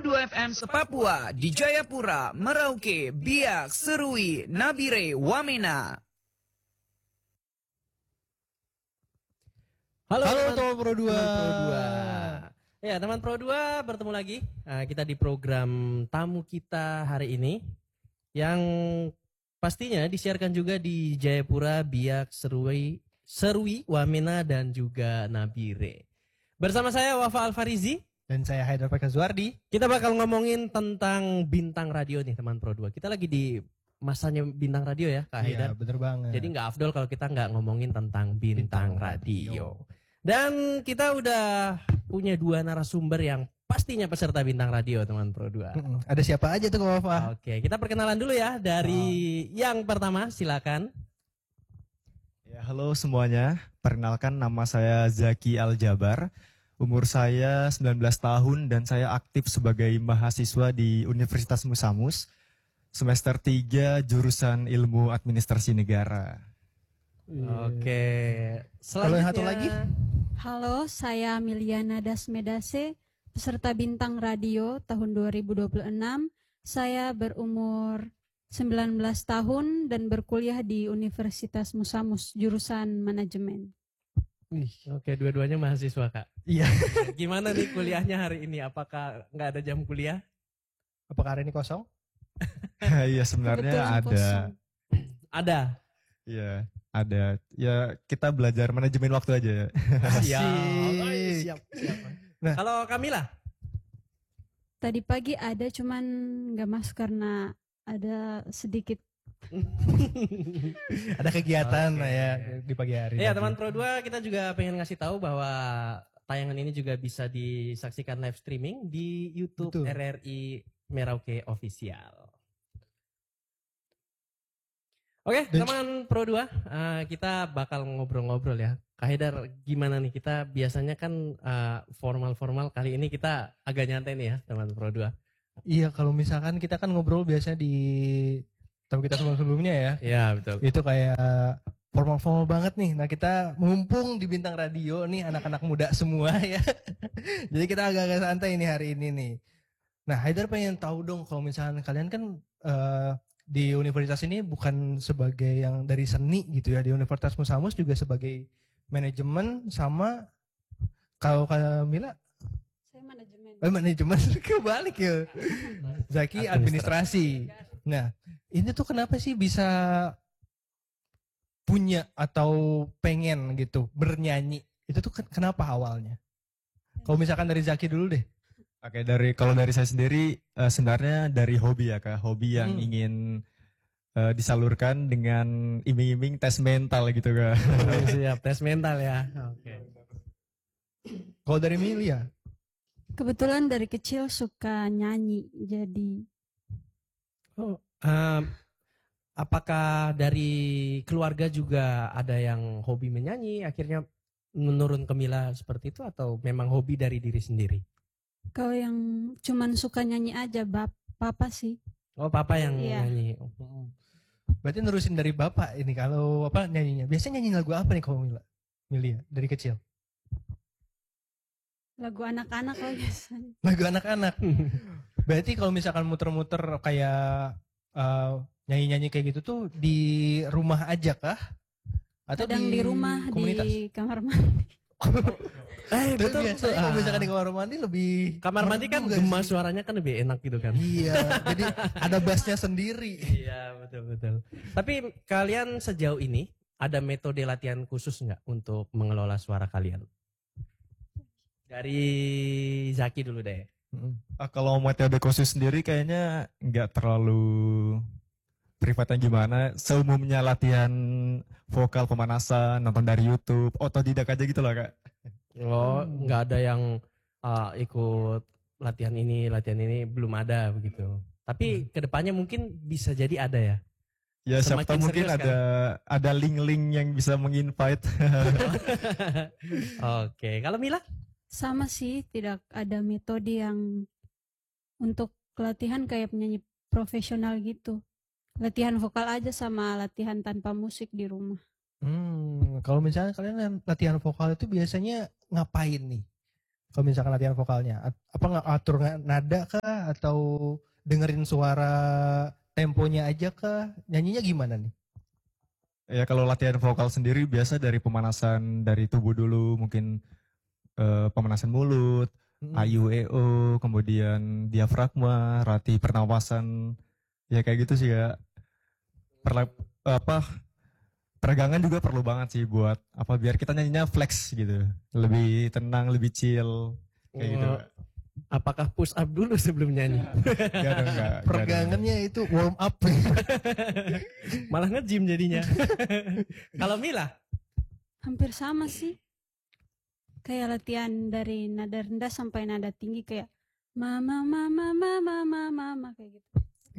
102 FM Sepapua, di Jayapura, Merauke, Biak, Serui, Nabire, Wamena. Halo teman Pro 2. Ya, teman Pro 2 bertemu lagi. Kita di program tamu kita hari ini yang pastinya disiarkan juga di Jayapura, Biak, Serui, Wamena dan juga Nabire. Bersama saya Wafa Alfarizi Dan saya Haidar Pekazuardi. Kita bakal ngomongin tentang bintang radio nih teman Pro 2. Kita lagi di masanya bintang radio ya Kak Haidar. Iya bener banget. Jadi nggak afdol kalau kita nggak ngomongin tentang bintang radio. Dan kita udah punya dua narasumber yang pastinya peserta bintang radio teman Pro 2. Ada siapa aja tuh Kak Wafa? Oke, kita perkenalan dulu ya dari yang pertama, silakan. Ya, halo semuanya. Perkenalkan, nama saya Zaki Aljabar. Umur saya 19 tahun dan saya aktif sebagai mahasiswa di Universitas Musamus. Semester 3 jurusan Ilmu Administrasi Negara. Oke. Kalau yang satu lagi? Halo, saya Miliana Dasmedase, peserta bintang radio tahun 2026. Saya berumur 19 tahun dan berkuliah di Universitas Musamus, jurusan manajemen. Oke, dua-duanya mahasiswa Kak. Iya. Gimana nih kuliahnya hari ini? Apakah nggak ada jam kuliah? Apakah hari ini kosong? Iya, sebenarnya Kebetulan ada. kosong. Ada. Iya, ada. Ya, kita belajar manajemen waktu aja ya. Siap. Nah. Kalau Kamila? Tadi pagi ada, cuman nggak masuk karena ada sedikit. Ada kegiatan Oke. ya di pagi hari. Iya, teman Pro 2, kita juga pengen ngasih tahu bahwa tayangan ini juga bisa disaksikan live streaming di YouTube Betul. RRI Merauke Official. Oke, Dan- teman Pro 2, kita bakal ngobrol-ngobrol ya. Kak Haidar, gimana nih? Kita biasanya kan formal-formal, kali ini kita agak nyantai nih ya, teman Pro 2. Iya, kalau misalkan kita kan ngobrol biasanya di tamu kita sebelumnya ya. Iya, betul. Itu kayak formal-formal banget nih. Nah, kita mumpung di bintang radio nih anak-anak muda semua ya. Jadi kita agak-agak santai nih hari ini nih. Nah, Haidar pengen tahu dong kalau misalkan kalian kan di universitas ini bukan sebagai yang dari seni gitu ya. Di Universitas Musamus juga sebagai manajemen sama kalau Kamila Saya manajemen. manajemen kebalik ya. Zaki administrasi. Nah, ini tuh kenapa sih bisa punya atau pengen gitu bernyanyi? Itu tuh kenapa awalnya? Kalau misalkan dari Zaki dulu deh. Oke, kalau dari saya sendiri sebenarnya dari hobi ya Kak. Hobi yang ingin disalurkan dengan iming-iming tes mental gitu Kak. Siap, tes mental ya. Oke. Kalau dari Milia, Kebetulan dari kecil suka nyanyi, jadi Oh, apakah dari keluarga juga ada yang hobi menyanyi, akhirnya menurun ke Mila seperti itu, atau memang hobi dari diri sendiri? kalau yang cuman suka nyanyi aja, papa sih. Oh, papa yang Iya. nyanyi. berarti nerusin dari bapak ini kalau apa nyanyinya. Biasanya nyanyi lagu apa nih kalau Milia dari kecil? Lagu anak-anak lah biasanya. Lagu anak-anak. Berarti kalau misalkan muter-muter kayak nyanyi-nyanyi kayak gitu tuh di rumah aja kah? Atau Kadang di rumah, komunitas? di kamar mandi. Betul. betul. Kalau misalkan di kamar mandi lebih Kamar mandi kan juga gema sih. suaranya kan lebih enak gitu kan. Iya, jadi ada bassnya sendiri. Iya, betul. Tapi kalian sejauh ini ada metode latihan khusus nggak untuk mengelola suara kalian? Dari Zaki dulu deh. Kalau metode khusus sendiri kayaknya nggak terlalu privatnya gimana. Seumumnya latihan vokal, pemanasan, nonton dari YouTube, otodidak aja gitu lah Kak. Oh, nggak ada yang ikut latihan ini belum ada begitu. Tapi kedepannya mungkin bisa jadi ada ya. Ya siapa Semakin tahu mungkin serius ada link-link yang bisa menginvite. Oke, kalau Mila? Sama sih, tidak ada metode yang untuk latihan kayak penyanyi profesional gitu. Latihan vokal aja sama latihan tanpa musik di rumah. Kalau misalnya kalian latihan vokal itu biasanya ngapain nih? Kalau misalkan latihan vokalnya, apa nggak atur nada kah atau dengerin suara temponya aja kah? Nyanyinya gimana nih? Ya kalau latihan vokal sendiri biasa dari pemanasan dari tubuh dulu, mungkin pemanasan mulut, ayu eo, kemudian diafragma, latih pernapasan, ya kayak gitu sih ya. Peregangan juga perlu banget sih buat biar kita nyanyinya flex gitu, lebih tenang, lebih chill kayak gitu. Oh, apakah push up dulu sebelum nyanyi? Enggak. Peregangannya itu warm up. Malah nge-gym jadinya. Kalau Mila? Hampir sama sih. Kayak latihan dari nada rendah sampai nada tinggi kayak mama mama mama mama mama kayak gitu.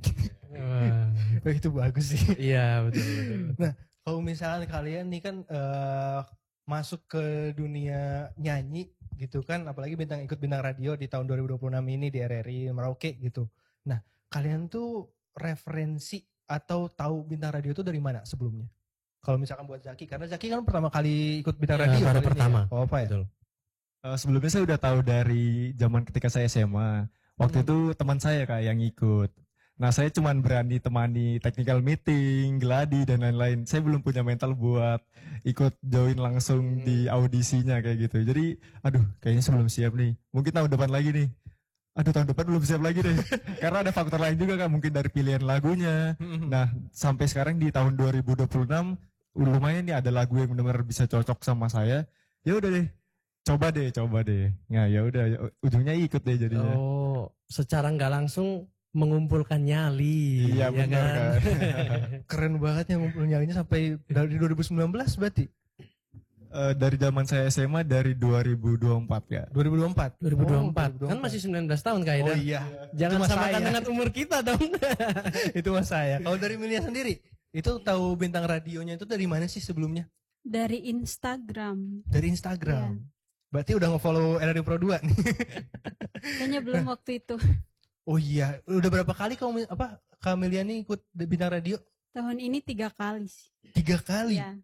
Oh, itu bagus sih. Iya betul. Nah, kalau misalnya kalian nih kan masuk ke dunia nyanyi gitu kan, apalagi ikut bintang radio di tahun 2026 ini di RRI Merauke gitu. Nah, kalian tuh referensi atau tahu bintang radio itu dari mana sebelumnya? Kalau misalkan buat Zaki, karena Zaki kan pertama kali ikut bintang radio baru kali ini pertama. ya. Oh, apa ya? Betul. Sebelumnya saya udah tahu dari zaman ketika saya SMA. Waktu itu teman saya Kak yang ikut. Nah saya cuman berani temani technical meeting, gladi dan lain-lain. Saya belum punya mental buat ikut join langsung di audisinya kayak gitu. Jadi aduh kayaknya sebelum siap nih. Mungkin tahun depan lagi nih. Aduh tahun depan belum siap lagi deh. Karena ada faktor lain juga kan, mungkin dari pilihan lagunya. Nah sampai sekarang di tahun 2026 lumayan nih ada lagu yang benar-benar bisa cocok sama saya. Ya udah deh. Coba deh. Nah ya udah ujungnya ikut deh jadinya. Oh, secara nggak langsung mengumpulkan nyali. Iya ya benar kan. Keren banget yang ngumpul nyalinya sampai dari 2019 berarti. Dari zaman saya SMA dari 2024 ya. 2024. 2024. Oh, Kan masih 19 tahun Kak Ida. Oh iya. Jangan Itu mas samakan saya. dengan umur kita dong. Itu mas saya. Kalau dari Milia sendiri, itu tahu bintang radionya itu dari mana sih sebelumnya? Dari Instagram. Dari Instagram. Berarti udah nge-follow RRI Pro 2 nih. Kayaknya belum waktu itu. Oh iya, udah berapa kali Kamelia nih ikut bintang radio? Tahun ini 3 kali sih. 3 kali. Ya.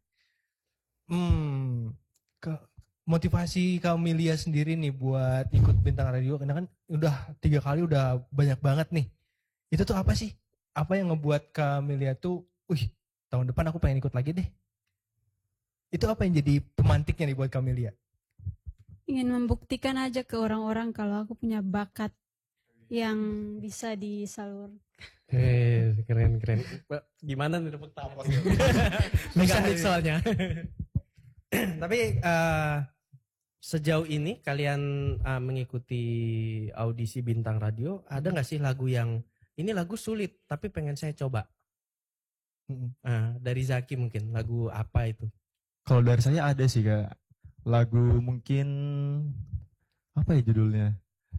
Motivasi Kamelia sendiri nih buat ikut bintang radio, karena kan udah 3 kali udah banyak banget nih. Itu tuh apa sih? Apa yang ngebuat Kamelia tuh, tahun depan aku pengen ikut lagi deh. Itu apa yang jadi pemantiknya nih buat Kamelia? Ingin membuktikan aja ke orang-orang kalau aku punya bakat yang bisa disalur. Keren. Gimana nih tepuk tangan? Megang mic soalnya. Tapi sejauh ini kalian mengikuti audisi bintang radio, ada nggak sih lagu yang ini lagu sulit tapi pengen saya coba? Dari Zaki mungkin lagu apa itu? Kalau dari saya ada sih Kak. Lagu mungkin apa ya judulnya?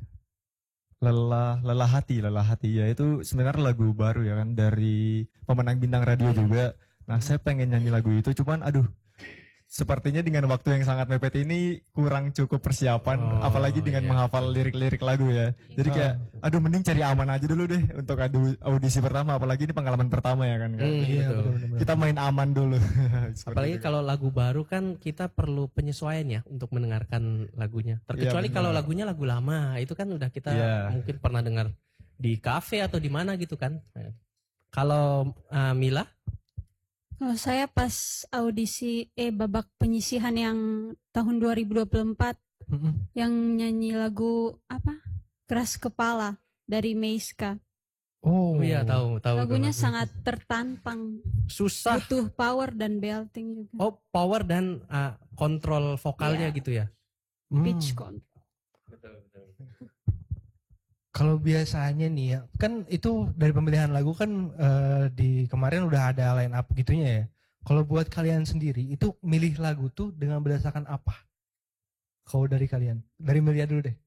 Lelah hati ya, itu sebenarnya lagu baru ya kan dari pemenang bintang radio juga. Nah saya pengen nyanyi lagu itu, cuman aduh sepertinya dengan waktu yang sangat mepet ini kurang cukup persiapan, apalagi dengan menghafal lirik-lirik lagu ya. Jadi kayak aduh mending cari aman aja dulu deh untuk audisi pertama, apalagi ini pengalaman pertama ya kan. Iya, betul. Kita main aman dulu. Apalagi kalau lagu baru kan kita perlu penyesuaian ya untuk mendengarkan lagunya. Terkecuali kalau lagunya lagu lama, itu kan udah kita mungkin pernah dengar di kafe atau di mana gitu kan. Kalau Mila? Kalau saya pas audisi babak penyisihan yang tahun 2024 yang nyanyi lagu apa? Keras Kepala dari Meiska. Oh iya tahu. Lagunya sangat tertantang. Susah. Butuh power dan belting juga. Oh, power dan kontrol vokalnya gitu ya. Pitch control. Betul. Kalau biasanya nih ya, kan itu dari pemilihan lagu kan di kemarin udah ada line up gitunya ya. Kalau buat kalian sendiri itu milih lagu tuh dengan berdasarkan apa? Kalau dari kalian, dari Melia dulu deh.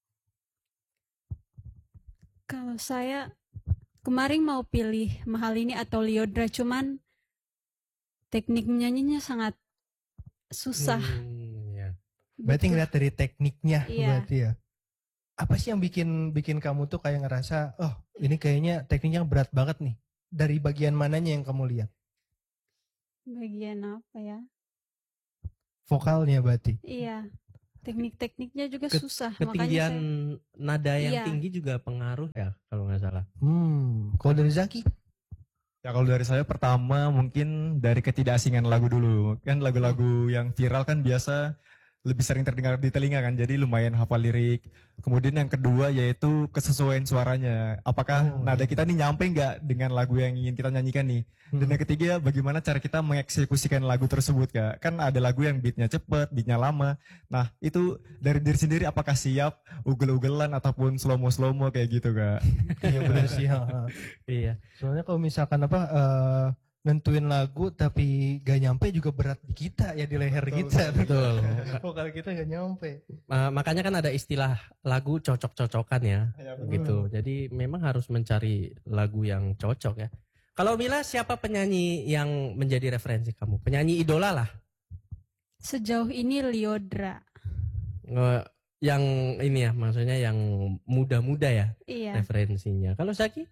Kalau saya kemarin mau pilih Mahal Ini atau Liodra, cuman teknik nyanyinya sangat susah. Ya. Berarti ngeliat dari tekniknya berarti ya. Apa sih yang bikin kamu tuh kayak ngerasa, oh ini kayaknya tekniknya berat banget nih. Dari bagian mananya yang kamu lihat? Bagian apa ya? Vokalnya berarti? Iya. Teknik-tekniknya juga Ke- susah. Ketinggian nada yang Iya. tinggi juga pengaruh ya kalau nggak salah. Kalau dari Zaki? Ya kalau dari saya pertama mungkin dari ketidakasingan lagu dulu. Kan lagu-lagu yang viral kan biasa lebih sering terdengar di telinga kan, jadi lumayan hafal lirik. Kemudian yang kedua yaitu kesesuaian suaranya. Apakah nada kita nih nyampe nggak dengan lagu yang ingin kita nyanyikan nih? Dan yang ketiga bagaimana cara kita mengeksekusikan lagu tersebut Kak? Kan ada lagu yang beatnya cepet, beatnya lama. Nah itu dari diri sendiri apakah siap ugel-ugelan ataupun slow-mo kayak gitu Kak? Iya benar sih. Ha. Iya. Soalnya kalau misalkan nentuin lagu tapi gak nyampe juga berat di kita ya, di leher kita. Betul. Vokal kita gak nyampe. Makanya kan ada istilah lagu cocok-cocokan ya, gitu. Jadi memang harus mencari lagu yang cocok ya. Kalau Mila, siapa penyanyi yang menjadi referensi kamu? Penyanyi idola lah. Sejauh ini Lyodra. Yang ini ya, maksudnya yang muda-muda ya Iya. referensinya. Kalau Zaki?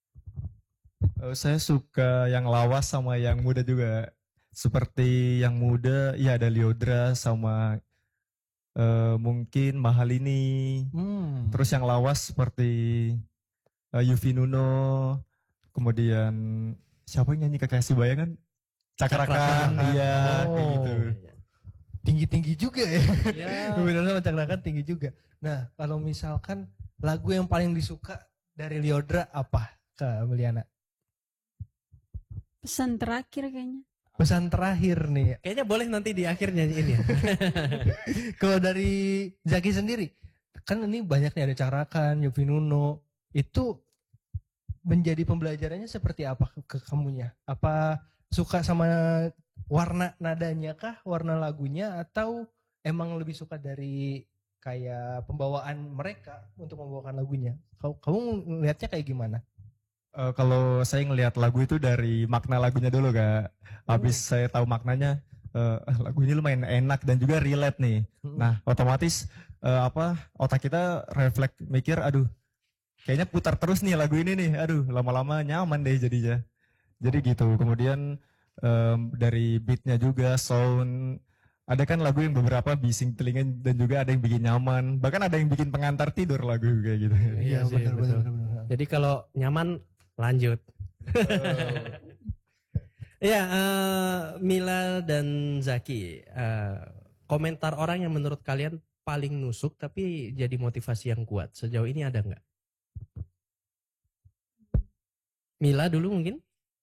Saya suka yang lawas sama yang muda juga. Seperti yang muda, ya ada Lyodra sama mungkin Mahalini. Terus yang lawas seperti Yuvi Nuno. Kemudian siapa yang nyanyi Kekasih Bayangan? Cakrakan, iya kayak gitu. Tinggi-tinggi juga ya. Ya. Benar sama Cakrakan tinggi juga. Nah kalau misalkan lagu yang paling disuka dari Lyodra apa Kak Meliana? Pesan terakhir kayaknya. Pesan terakhir nih. Kayaknya boleh nanti di akhir nyanyiin ya. Kalau dari Zaki sendiri, kan ini banyak nih, ada Cakrakan, Yuvi Nuno. Itu menjadi pembelajarannya seperti apa ke kamunya? Apa suka sama warna nadanya kah, warna lagunya, atau emang lebih suka dari kayak pembawaan mereka untuk membawakan lagunya? Kamu ngelihatnya kayak gimana? Kalau saya ngelihat lagu itu dari makna lagunya dulu Kak. Habis saya tahu maknanya, lagu ini lumayan enak dan juga relate nih. Nah otomatis otak kita refleks mikir, aduh kayaknya putar terus nih lagu ini nih, aduh lama-lama nyaman deh jadinya. Jadi gitu. Kemudian dari beatnya juga, sound, ada kan lagu yang beberapa bising telinga dan juga ada yang bikin nyaman. Bahkan ada yang bikin pengantar tidur lagu kayak gitu. Iya sih, betul. Jadi kalau nyaman lanjut. Iya, Mila dan Zaki, komentar orang yang menurut kalian paling nusuk tapi jadi motivasi yang kuat sejauh ini ada nggak? Mila dulu mungkin?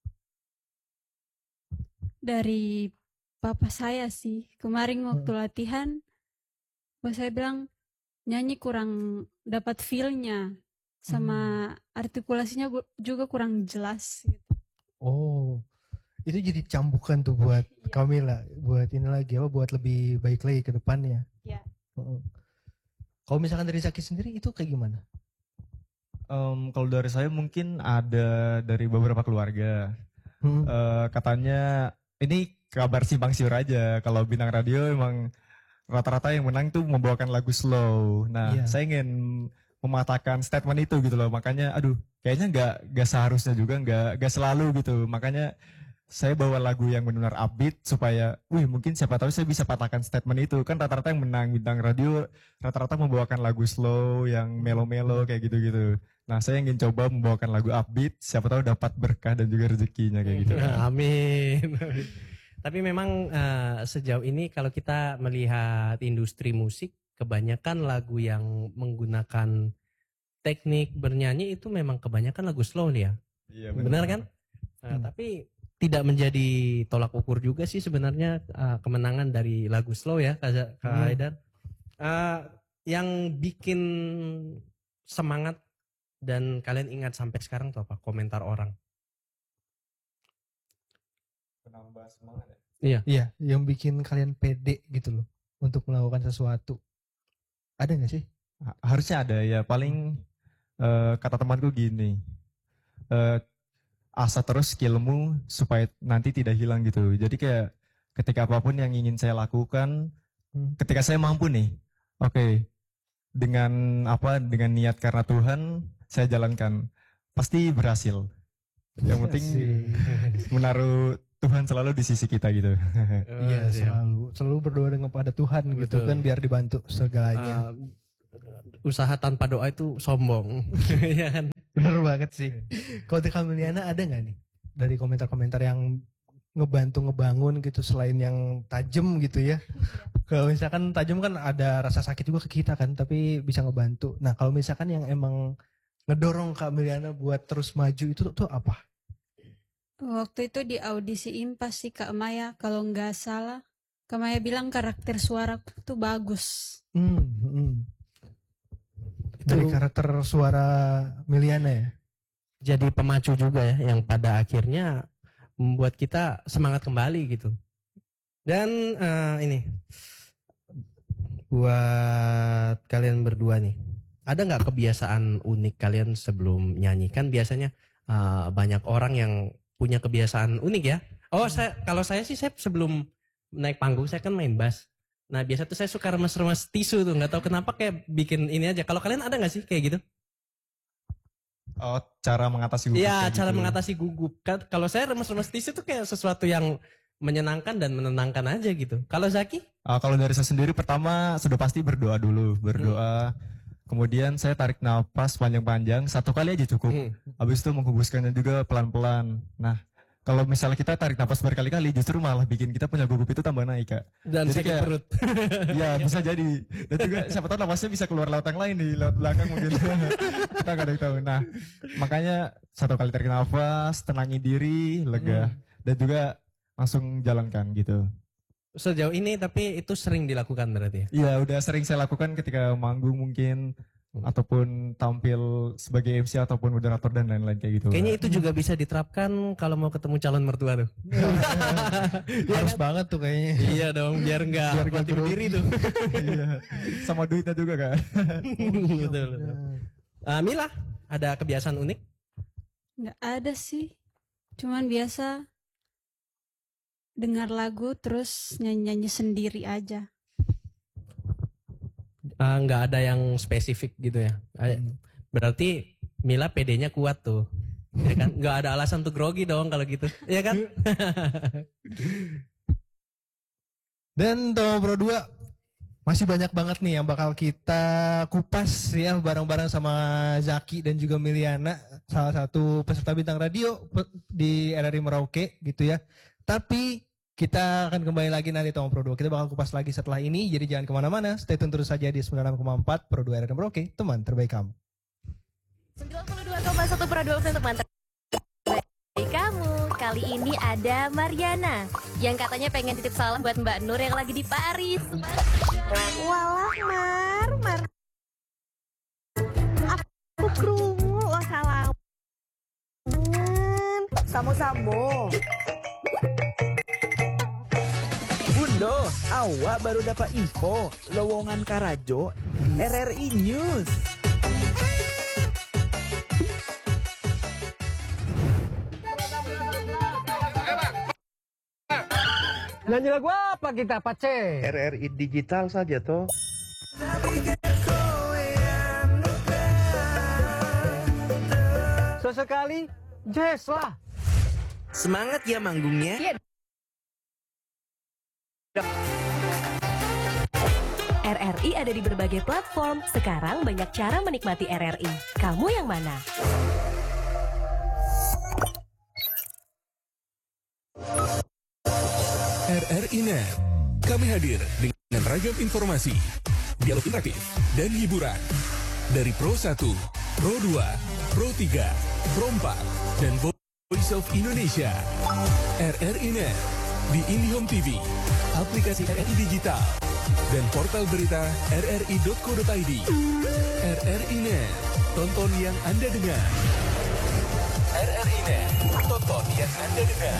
Dari papa saya sih. Kemarin waktu latihan, bapak saya bilang nyanyi kurang dapat feel-nya. Sama artikulasinya juga kurang jelas. Gitu. Oh, itu jadi cambukan tuh buat Kamila, buat ini lagi buat lebih baik lagi ke depannya. Iya. Kalau misalkan dari Zaki sendiri itu kayak gimana? Kalau dari saya mungkin ada dari beberapa keluarga. Katanya ini kabar simpang siur aja. Kalau bintang radio emang rata-rata yang menang tuh membawakan lagu slow. Nah, saya ingin mematahkan statement itu gitu loh. Makanya aduh, kayaknya nggak seharusnya juga, nggak selalu gitu. Makanya saya bawa lagu yang benar-benar upbeat supaya mungkin siapa tahu saya bisa patahkan statement itu. Kan rata-rata yang menang bintang radio rata-rata membawakan lagu slow yang melo-melo kayak gitu-gitu. Nah, saya ingin coba membawakan lagu upbeat, siapa tahu dapat berkah dan juga rezekinya kayak gitu. Amin. Tapi memang sejauh ini kalau kita melihat industri musik, kebanyakan lagu yang menggunakan teknik bernyanyi itu memang kebanyakan lagu slow nih ya. Iya, benar kan? Tapi tidak menjadi tolak ukur juga sih sebenarnya kemenangan dari lagu slow ya, Kak Haidar. Yang bikin semangat dan kalian ingat sampai sekarang tuh apa? Komentar orang. Penambah semangat ya? Iya, yang bikin kalian pede gitu loh untuk melakukan sesuatu. Ada nggak sih? Harusnya ada ya. Paling kata temanku gini, asah terus skillmu supaya nanti tidak hilang gitu. Jadi kayak ketika apapun yang ingin saya lakukan, ketika saya mampu nih, oke, dengan niat karena Tuhan saya jalankan, pasti berhasil. Yang penting menaruh Tuhan selalu di sisi kita gitu. Iya, selalu berdoa dengan pada Tuhan gitu Betul. kan biar dibantu segalanya. Usaha tanpa doa itu sombong. Ya kan? Bener banget sih. Kalau di Kamiliana ada nggak nih dari komentar-komentar yang ngebantu ngebangun gitu selain yang tajam gitu ya? Kalau misalkan tajam kan ada rasa sakit juga ke kita kan, tapi bisa ngebantu. Nah kalau misalkan yang emang ngedorong Kamiliana buat terus maju itu tuh apa? Waktu itu di audisi IMPAS sih Kak Maya, kalau nggak salah. Kak Maya bilang karakter suaraku tuh bagus. Dari karakter suara Miliana ya? Jadi pemacu juga ya, yang pada akhirnya membuat kita semangat kembali gitu. Dan ini buat kalian berdua nih, ada nggak kebiasaan unik kalian sebelum nyanyi? Kan biasanya banyak orang yang punya kebiasaan unik ya. Kalau saya sih saya sebelum naik panggung saya kan main bass. Nah biasa tuh saya suka remes-remes tisu tuh, nggak tahu kenapa kayak bikin ini aja. Kalau kalian ada nggak sih kayak gitu? Oh, cara mengatasi gugup. Iya, kayak cara gitu. mengatasi gugup. Kalau saya remes-remes tisu tuh kayak sesuatu yang menyenangkan dan menenangkan aja gitu. Kalau Zaki? Kalau dari saya sendiri pertama sudah pasti berdoa dulu, berdoa. Kemudian saya tarik nafas panjang-panjang, 1 kali aja cukup. Habis itu menghembuskannya juga pelan-pelan. Nah, kalau misalnya kita tarik nafas berkali-kali justru malah bikin kita punya gugup itu tambah naik, Kak. Dan Jadi sakit kayak- perut. Ya bisa jadi. Dan juga siapa tahu nafasnya bisa keluar lewat yang lain di lewat belakang mungkin. Kita gak ada yang tahu. Nah makanya 1 kali tarik nafas, tenangin diri, lega. Dan juga langsung jalankan gitu. Sejauh ini tapi itu sering dilakukan berarti ya? Iya udah sering saya lakukan ketika manggung mungkin. Ataupun tampil sebagai MC ataupun moderator dan lain-lain kayak gitu. Kayaknya itu juga bisa diterapkan kalau mau ketemu calon mertua tuh. Harus banget tuh kayaknya. Iya dong, biar nggak mati berdiri tuh. Iya. Sama duitnya juga, Kak. Betul. Mila, ada kebiasaan unik? Nggak ada sih. Cuman biasa dengar lagu terus nyanyi-nyanyi sendiri aja. Nggak ada yang spesifik gitu ya. Berarti Mila PD-nya kuat tuh. Ya kan? Nggak ada alasan untuk grogi dong kalau gitu. Ya kan? Dan Tomo Pro 2 masih banyak banget nih yang bakal kita kupas ya bareng-bareng sama Zaki dan juga Miliana, salah satu peserta bintang radio di RRI Merauke gitu ya. Tapi kita akan kembali lagi nanti Tomo Pro 2. Kita bakal kupas lagi setelah ini, jadi jangan kemana-mana. Stay tune terus saja di 96,4 Pro 2 RRI Merauke, teman terbaik kamu. 92,1 Pro 2 teman terbaik kamu. Kali ini ada Mariana yang katanya pengen titip salam buat Mbak Nur yang lagi di Paris. Walah Mar. Aku krungu lo salaman. Samo-samo. Bundo, awak baru dapat info lowongan Karajo RRI News. Nyanyi lagu apa kita, Pace? RRI digital saja toh. Sesekali jazz lah. Semangat ya manggungnya. RRI ada di berbagai platform. Sekarang banyak cara menikmati RRI. Kamu yang mana? RRI Net. Kami hadir dengan ragam informasi, dialog interaktif, dan hiburan. Dari Pro 1, Pro 2, Pro 3, Pro 4, dan Voice of Indonesia. RRI Net di IndiHome TV, aplikasi RRI Digital, dan portal berita rri.co.id. RRI Net, tonton yang Anda dengar. RRI Net, tonton yang Anda dengar.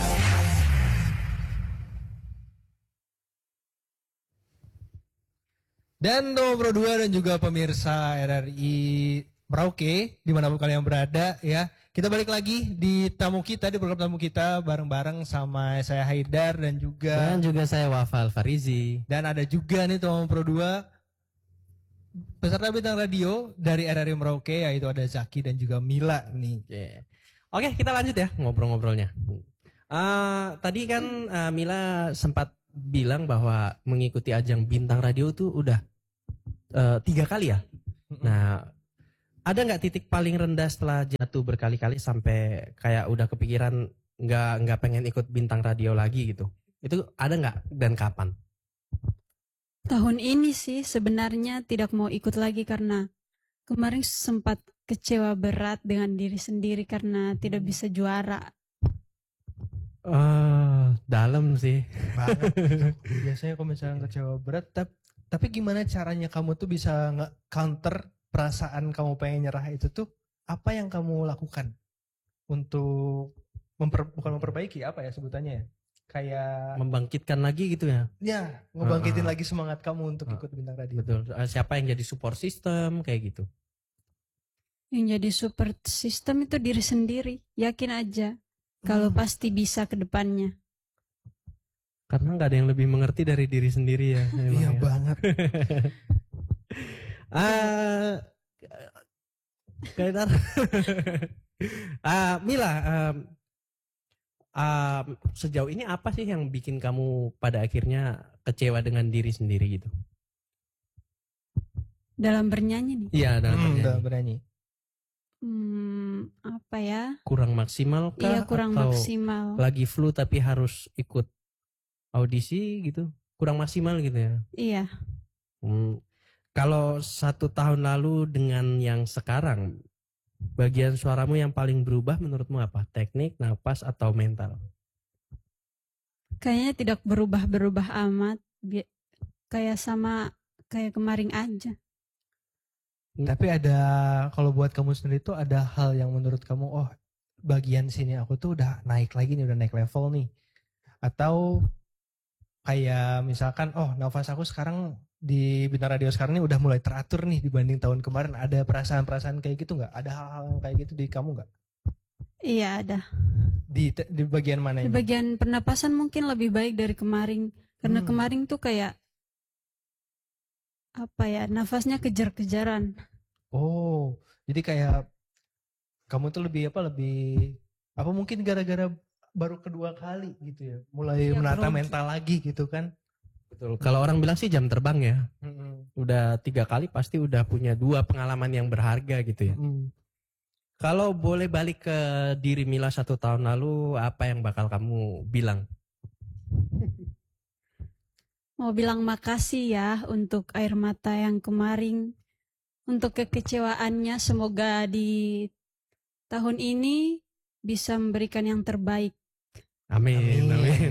Dan Tomo Pro 2 dan juga pemirsa RRI Merauke dimanapun kalian berada ya. Kita balik lagi di tamu kita, di program tamu kita bareng-bareng sama saya Haidar dan juga saya Wafal Farizi. Dan ada juga nih Tomo Pro 2 peserta bintang radio dari RRI Merauke, yaitu ada Zaki dan juga Mila nih. Oke, kita lanjut ya ngobrol-ngobrolnya. Tadi kan Mila sempat bilang bahwa mengikuti ajang Bintang Radio tuh udah 3 kali ya. Nah, ada nggak titik paling rendah setelah jatuh berkali-kali sampai kayak udah kepikiran nggak pengen ikut Bintang Radio lagi gitu? Itu ada nggak dan kapan? Tahun ini sih sebenarnya tidak mau ikut lagi karena kemarin sempat kecewa berat dengan diri sendiri karena tidak bisa juara. Dalam sih. Banget. Biasanya kalau misalnya kecewa berat, tapi gimana caranya kamu tuh bisa nge-counter perasaan kamu pengen nyerah itu tuh? Apa yang kamu lakukan untuk bukan memperbaiki, apa ya sebutannya ya? Kayak membangkitkan lagi gitu ya? Ya, ngebangkitin lagi semangat kamu untuk ikut Bintang Radio. Betul. Siapa yang jadi support system kayak gitu? Yang jadi support system itu diri sendiri. Yakin aja kalau pasti bisa ke depannya. Karena nggak ada yang lebih mengerti dari diri sendiri ya. Iya banget. Mila, sejauh ini apa sih yang bikin kamu pada akhirnya kecewa dengan diri sendiri gitu? Dalam bernyanyi nih? Iya, dalam bernyanyi. Apa ya? Kurang maksimal kah? Iya, kurang atau maksimal. Lagi flu tapi harus ikut audisi gitu? Kurang maksimal gitu ya? Iya. Kalau 1 tahun lalu dengan yang sekarang, bagian suaramu yang paling berubah menurutmu apa? Teknik, napas, atau mental? Kayaknya tidak berubah-berubah amat. Kayak sama kayak kemarin aja. Tapi ada, kalau buat kamu sendiri tuh ada hal yang menurut kamu, oh bagian sini aku tuh udah naik lagi nih, udah naik level nih. Atau kayak misalkan, oh nafas aku sekarang di Bintang Radio sekarang ini udah mulai teratur nih dibanding tahun kemarin. Ada perasaan-perasaan kayak gitu nggak? Ada hal-hal yang kayak gitu di kamu nggak? Iya ada. Di bagian mana ini? Di bagian pernapasan mungkin lebih baik dari kemarin. Karena kemarin tuh kayak apa ya, nafasnya kejar-kejaran. Oh, jadi kayak kamu tuh lebih apa mungkin gara-gara baru kedua kali gitu ya, mulai menata mental lagi gitu kan? Betul. Kalau orang bilang sih jam terbang ya. Udah 3 kali pasti udah punya 2 pengalaman yang berharga gitu ya. Kalau boleh balik ke diri Mila 1 tahun lalu, apa yang bakal kamu bilang? Mau bilang makasih ya untuk air mata yang kemarin, untuk kekecewaannya. Semoga di tahun ini bisa memberikan yang terbaik. Amin.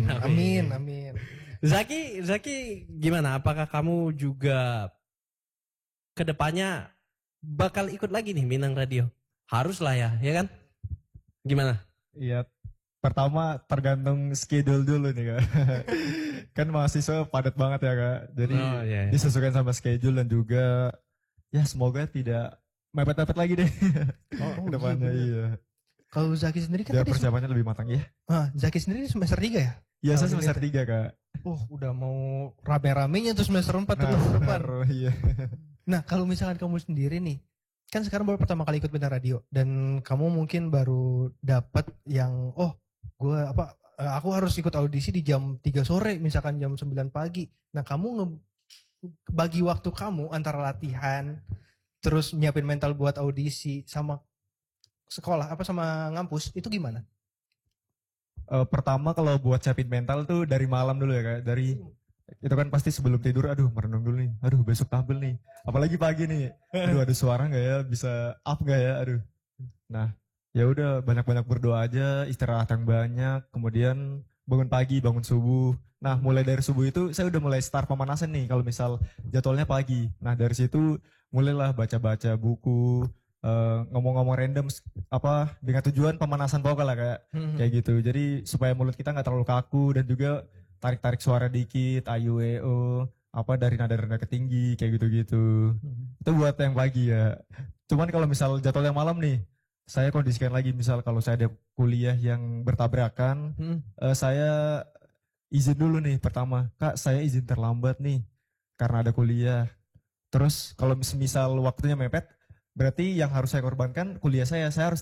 Zaki gimana? Apakah kamu juga kedepannya bakal ikut lagi nih Bintang Radio? Harus lah ya kan? Gimana? Iya. Pertama tergantung schedule dulu nih Kak. Kan mahasiswa padat banget ya Kak. Jadi disesuaikan sama schedule dan juga ya semoga tidak mepet-mepet lagi deh. Kedepannya iya. Kalau Zaki sendiri kan tadi persiapannya lebih matang ya. Zaki sendiri semester 3 ya? Iya saya semester 3 Kak. Udah mau rame-ramenya tuh semester 4 tuh depan. Iya. Nah kalau misalkan kamu sendiri nih, kan sekarang baru pertama kali ikut Bintang Radio dan kamu mungkin baru dapat yang aku harus ikut audisi di jam 3 sore misalkan jam 9 pagi. Nah kamu bagi waktu kamu antara latihan terus nyiapin mental buat audisi sama sekolah sama ngampus itu gimana? Pertama kalau buat siapin mental tuh dari malam dulu ya Kak. Dari itu kan pasti sebelum tidur merenung dulu nih. Aduh besok tampil nih. Apalagi pagi nih. Aduh ada suara nggak ya? Bisa up nggak ya? Aduh. Nah ya udah banyak-banyak berdoa aja, istirahat yang banyak, kemudian bangun pagi, bangun subuh. Nah mulai dari subuh itu saya udah mulai start pemanasan nih kalau misal jadwalnya pagi. Nah dari situ mulailah baca-baca buku, ngomong-ngomong random dengan tujuan pemanasan vokal lah kayak gitu. Jadi supaya mulut kita nggak terlalu kaku dan juga tarik-tarik suara dikit, AYUEO, dari nada-nada ketinggi kayak gitu-gitu. Itu buat yang pagi ya. Cuman kalau misal jadwal yang malam nih, saya kondisikan lagi misal kalau saya ada kuliah yang bertabrakan, saya izin dulu nih pertama, Kak saya izin terlambat nih karena ada kuliah. Terus kalau misal waktunya mepet, berarti yang harus saya korbankan kuliah saya harus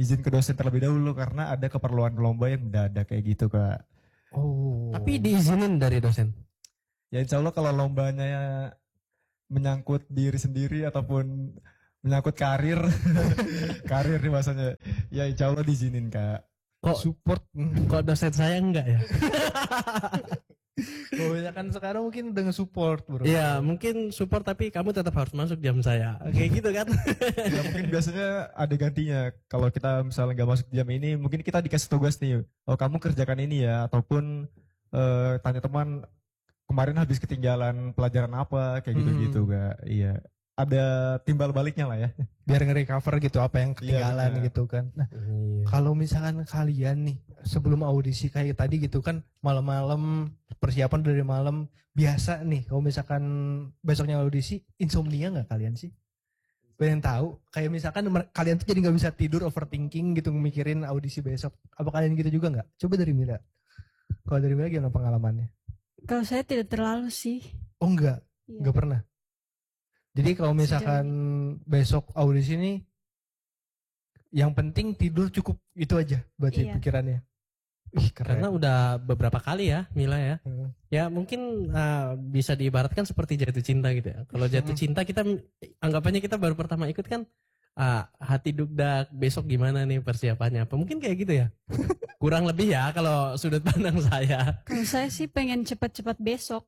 izin ke dosen terlebih dahulu karena ada keperluan lomba yang mendadak kayak gitu Kak. Oh. Tapi diizinin dari dosen. Ya insya Allah kalau lombanya menyangkut diri sendiri ataupun menyangkut karir, karir nih bahasanya, ya insya Allah diizinin Kak. Kok support. Kok dosen saya enggak ya? Oh ya kan sekarang mungkin dengan support bro. Iya mungkin support tapi kamu tetap harus masuk jam saya. Kayak gitu kan. Ya mungkin biasanya ada gantinya. Kalau kita misalnya nggak masuk jam ini, mungkin kita dikasih tugas nih. Oh kamu kerjakan ini ya. Ataupun tanya teman kemarin habis ketinggalan pelajaran apa kayak gitu-gitu Kak. Iya. Ada timbal baliknya lah ya. Biar nge-recover gitu apa yang ketinggalan Iya, gitu kan. Nah, kalau misalkan kalian nih sebelum audisi kayak tadi gitu kan malam-malam persiapan dari malam biasa nih. Kalau misalkan besoknya audisi insomnia nggak kalian sih? Pengen tahu. Kayak misalkan kalian tuh jadi nggak bisa tidur overthinking gitu mikirin audisi besok. Apa kalian gitu juga nggak? Coba dari Mila. Kalau dari Mila gimana pengalamannya? Kalau saya tidak terlalu sih. Oh enggak, Iya. enggak pernah. Jadi kalau misalkan besok audisi nih, yang penting tidur cukup itu aja berarti Iya. pikirannya. Ih, keren. Karena udah beberapa kali ya Mila ya. Ya mungkin bisa diibaratkan seperti jatuh cinta gitu ya. Kalau jatuh cinta kita anggapannya kita baru pertama ikut kan hati dugdak besok gimana nih persiapannya apa mungkin kayak gitu ya. Kurang lebih ya kalau sudut pandang saya. Kalau saya sih pengen cepat-cepat besok.